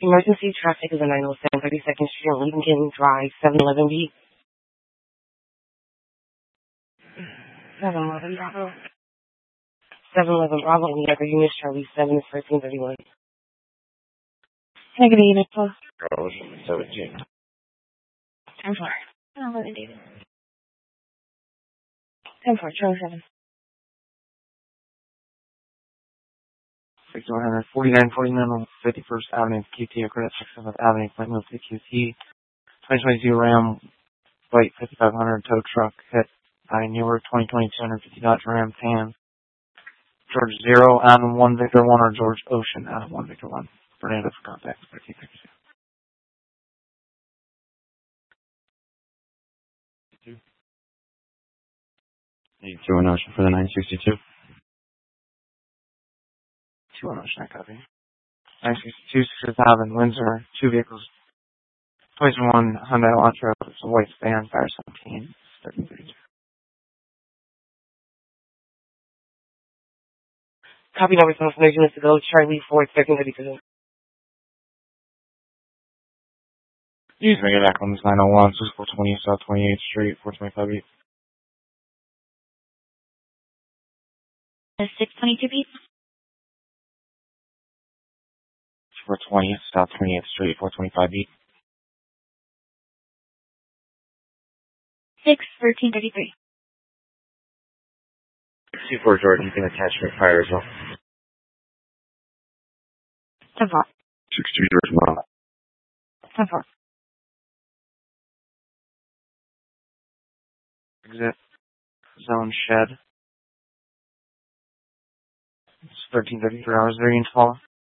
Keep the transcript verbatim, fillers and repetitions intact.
Emergency traffic is a nine oh seven thirty-second Street, Lincoln Drive, seven eleven B. seven eleven Bravo. seven eleven Bravo, and the other unit, Charlie seven is thirteen thirty-one. Negative unit, plus. Oh, seventeen. ten four. eleven, David. ten four, Charlie seven. sixty-one forty-nine forty-nine on fifty-first Avenue, Q T, credit sixty-seventh Avenue, Plainfield, C Q T. twenty twenty-two Ram, white fifty-five hundred tow truck hit by newer twenty twenty two fifty Dodge Ram Tan. George Zero, Adam one Victor one, or George Ocean, Adam one Victor one. Fernando for contact, thirteen fifty-two. Need two an Ocean for the nine sixty-two. Two an Ocean, I copy. nine sixty-two, Fifth Avenue, Windsor, two vehicles. twenty twenty-one Hyundai Elantra, it's a white van, fire seventeen, thirteen thirty-two. Copy number seven from units to go, Charlie four, thirteen thirty-two. Use me back on this nine oh one, four twenty South twenty-eighth Street, four twenty-five B. six twenty-two B. four twenty South twenty-eighth Street, four twenty-five B. six thirteen thirty-three. C four George, you can attach your fire as well. ten four. six two George, Mom. ten four. Exit. Zone shed. It's thirteen thirty-three hours there, you can follow.